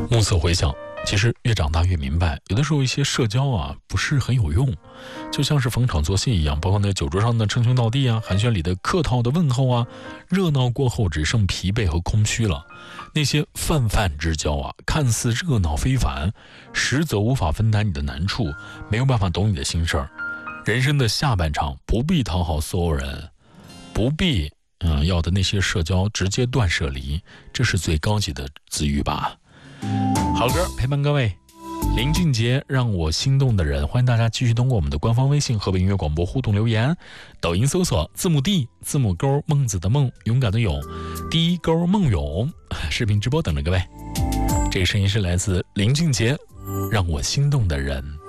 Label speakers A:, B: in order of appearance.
A: 暮色回想，其实越长大越明白，有的时候一些社交不是很有用，就像是逢场作戏一样，包括那酒桌上的称兄道弟寒暄里的客套的问候热闹过后只剩疲惫和空虚了。那些泛泛之交看似热闹非凡，实则无法分担你的难处，没有办法懂你的心事儿。人生的下半场不必讨好所有人，不必要的那些社交直接断舍离，这是最高级的自愈吧。好歌陪伴各位，林俊杰让我心动的人，欢迎大家继续通过我们的官方微信河北音乐广播互动留言，抖音搜索字母 D 字母勾孟子的孟勇敢的勇D勾孟勇，视频直播等着各位。这个声音是来自林俊杰让我心动的人。